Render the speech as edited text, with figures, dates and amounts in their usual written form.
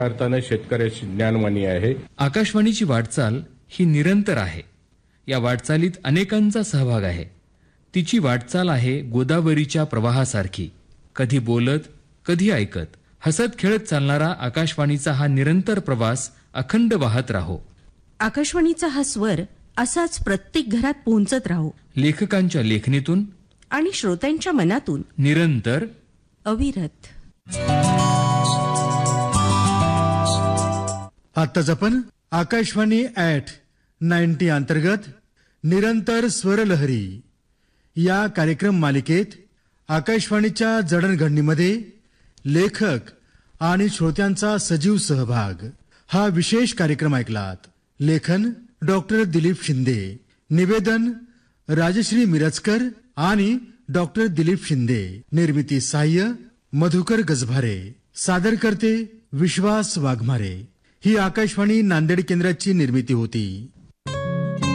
अर्थानं शेतकऱ्याची ज्ञानवाणी आहे. आकाशवाणीची वाटचाल ही निरंतर आहे. या वाटचालीत अनेकांचा सहभाग आहे. तिची वाटचाल आहे गोदावरीच्या प्रवाहासारखी, कधी बोलत कधी ऐकत, हसत खेळत चालणारा आकाशवाणीचा हा निरंतर प्रवास अखंड वाहत राहो. आकाशवाणीचा हा स्वर असाच प्रत्येक घरात पोहोचत राहो. लेखकांच्या लेखणीतून आणि श्रोत्यांच्या मनातून निरंतर अविरत. आत्ताच आपण आकाशवाणी @90 अंतर्गत निरंतर स्वरलहरी या कार्यक्रम मालिकेत आकाशवाणीच्या जडणघडणीमध्ये लेखक आणि श्रोत्यांचा सजीव सहभाग हा विशेष कार्यक्रम ऐकलात. लेखन डॉक्टर दिलीप शिंदे, निवेदन राजश्री मिरजकर आणि डॉक्टर दिलीप शिंदे, निर्मिती सहाय्य मधुकर गजभारे, सादर करते विश्वास वाघमारे. ही आकाशवाणी नांदेड केंद्राची निर्मिती होती.